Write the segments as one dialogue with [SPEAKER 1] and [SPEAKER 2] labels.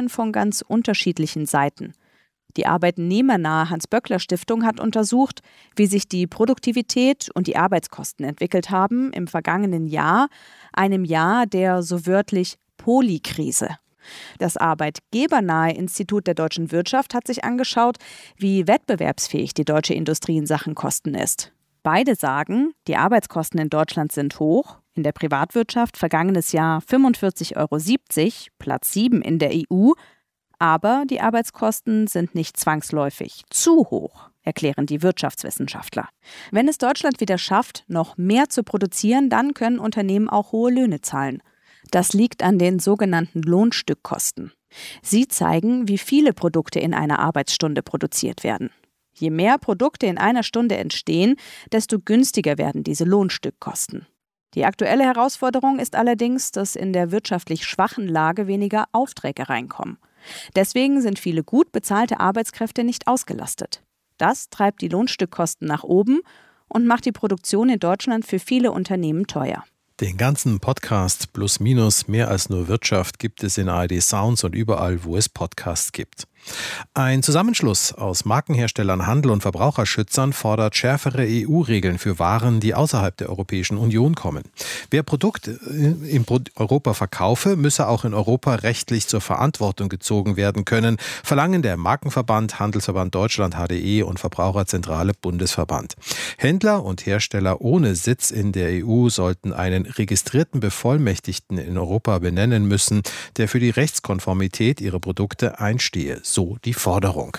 [SPEAKER 1] kommen von ganz unterschiedlichen Seiten. Die arbeitnehmernahe Hans-Böckler-Stiftung hat untersucht, wie sich die Produktivität und die Arbeitskosten entwickelt haben im vergangenen Jahr, einem Jahr der so wörtlich Polykrise. Das arbeitgebernahe Institut der deutschen Wirtschaft hat sich angeschaut, wie wettbewerbsfähig die deutsche Industrie in Sachen Kosten ist. Beide sagen, die Arbeitskosten in Deutschland sind hoch. In der Privatwirtschaft vergangenes Jahr 45,70 €, Platz 7 in der EU. Aber die Arbeitskosten sind nicht zwangsläufig zu hoch, erklären die Wirtschaftswissenschaftler. Wenn es Deutschland wieder schafft, noch mehr zu produzieren, dann können Unternehmen auch hohe Löhne zahlen. Das liegt an den sogenannten Lohnstückkosten. Sie zeigen, wie viele Produkte in einer Arbeitsstunde produziert werden. Je mehr Produkte in einer Stunde entstehen, desto günstiger werden diese Lohnstückkosten. Die aktuelle Herausforderung ist allerdings, dass in der wirtschaftlich schwachen Lage weniger Aufträge reinkommen. Deswegen sind viele gut bezahlte Arbeitskräfte nicht ausgelastet. Das treibt die Lohnstückkosten nach oben und macht die Produktion in Deutschland für viele Unternehmen teuer.
[SPEAKER 2] Den ganzen Podcast plus minus mehr als nur Wirtschaft gibt es in ARD Sounds und überall, wo es Podcasts gibt. Ein Zusammenschluss aus Markenherstellern, Handel und Verbraucherschützern fordert schärfere EU-Regeln für Waren, die außerhalb der Europäischen Union kommen. Wer Produkte in Europa verkaufe, müsse auch in Europa rechtlich zur Verantwortung gezogen werden können, verlangen der Markenverband, Handelsverband Deutschland HDE und Verbraucherzentrale Bundesverband. Händler und Hersteller ohne Sitz in der EU sollten einen registrierten Bevollmächtigten in Europa benennen müssen, der für die Rechtskonformität ihrer Produkte einstehe. So die Forderung.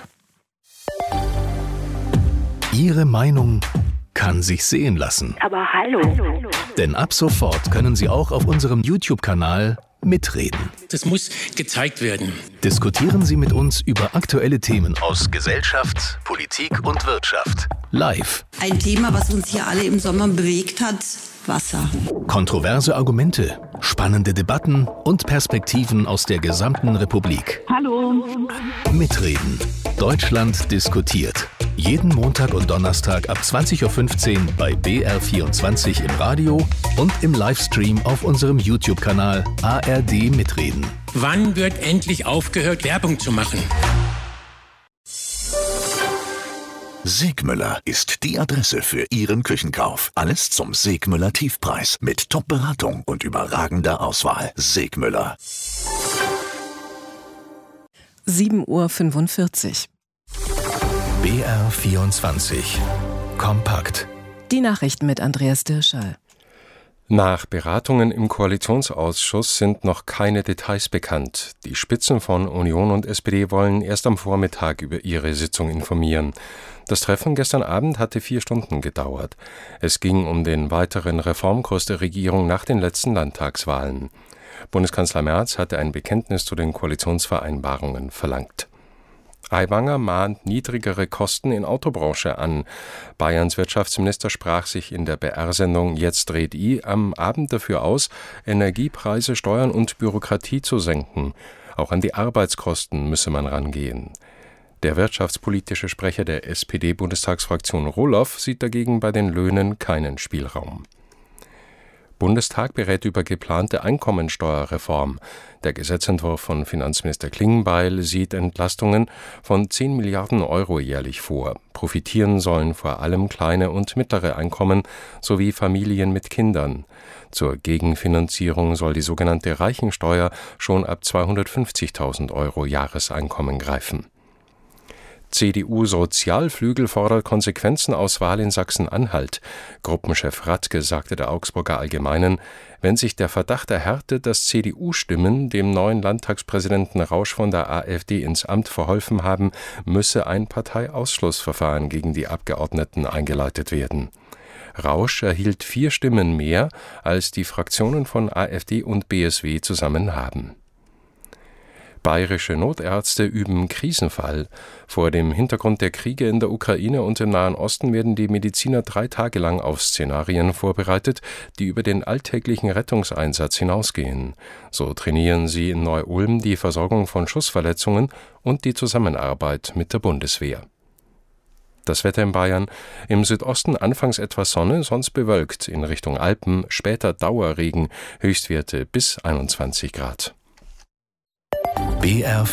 [SPEAKER 3] Ihre Meinung kann sich sehen lassen.
[SPEAKER 4] Aber hallo.
[SPEAKER 3] Denn ab sofort können Sie auch auf unserem YouTube-Kanal mitreden.
[SPEAKER 5] Das muss gezeigt werden.
[SPEAKER 3] Diskutieren Sie mit uns über aktuelle Themen aus Gesellschaft, Politik und Wirtschaft. Live.
[SPEAKER 6] Ein Thema, was uns hier alle im Sommer bewegt hat: Wasser.
[SPEAKER 3] Kontroverse Argumente, spannende Debatten und Perspektiven aus der gesamten Republik.
[SPEAKER 4] Hallo.
[SPEAKER 3] Mitreden. Deutschland diskutiert. Jeden Montag und Donnerstag ab 20.15 Uhr bei BR24 im Radio und im Livestream auf unserem YouTube-Kanal ARD Mitreden.
[SPEAKER 5] Wann wird endlich aufgehört, Werbung zu machen?
[SPEAKER 7] Segmüller ist die Adresse für Ihren Küchenkauf. Alles zum Segmüller Tiefpreis mit Top-Beratung und überragender Auswahl. Segmüller.
[SPEAKER 8] 7:45 Uhr.
[SPEAKER 3] BR24 Kompakt.
[SPEAKER 8] Die Nachrichten mit Andreas Dirschall.
[SPEAKER 9] Nach Beratungen im Koalitionsausschuss sind noch keine Details bekannt. Die Spitzen von Union und SPD wollen erst am Vormittag über ihre Sitzung informieren. Das Treffen gestern Abend hatte 4 Stunden gedauert. Es ging um den weiteren Reformkurs der Regierung nach den letzten Landtagswahlen. Bundeskanzler Merz hatte ein Bekenntnis zu den Koalitionsvereinbarungen verlangt. Aiwanger mahnt niedrigere Kosten in Autobranche an. Bayerns Wirtschaftsminister sprach sich in der BR-Sendung Jetzt dreht I am Abend dafür aus, Energiepreise, Steuern und Bürokratie zu senken. Auch an die Arbeitskosten müsse man rangehen. Der wirtschaftspolitische Sprecher der SPD-Bundestagsfraktion Rohloff sieht dagegen bei den Löhnen keinen Spielraum. Bundestag berät über geplante Einkommensteuerreform. Der Gesetzentwurf von Finanzminister Klingbeil sieht Entlastungen von 10 Milliarden Euro jährlich vor. Profitieren sollen vor allem kleine und mittlere Einkommen sowie Familien mit Kindern. Zur Gegenfinanzierung soll die sogenannte Reichensteuer schon ab 250.000 Euro Jahreseinkommen greifen. CDU-Sozialflügel fordert Konsequenzen aus Wahl in Sachsen-Anhalt. Gruppenchef Radke sagte der Augsburger Allgemeinen, wenn sich der Verdacht erhärtet, dass CDU-Stimmen dem neuen Landtagspräsidenten Rausch von der AfD ins Amt verholfen haben, müsse ein Parteiausschlussverfahren gegen die Abgeordneten eingeleitet werden. Rausch erhielt 4 Stimmen mehr, als die Fraktionen von AfD und BSW zusammen haben. Bayerische Notärzte üben Krisenfall. Vor dem Hintergrund der Kriege in der Ukraine und im Nahen Osten werden die Mediziner 3 Tage lang auf Szenarien vorbereitet, die über den alltäglichen Rettungseinsatz hinausgehen. So trainieren sie in Neu-Ulm die Versorgung von Schussverletzungen und die Zusammenarbeit mit der Bundeswehr. Das Wetter in Bayern: im Südosten anfangs etwas Sonne, sonst bewölkt, in Richtung Alpen später Dauerregen, Höchstwerte bis 21 Grad.
[SPEAKER 3] BR